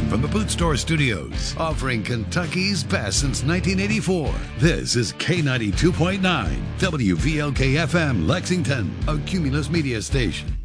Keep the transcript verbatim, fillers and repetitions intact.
Broadcasting from the Boot Store Studios, offering Kentucky's best since nineteen eighty-four. This is K ninety-two point nine, W V L K F M, Lexington, a Cumulus Media station.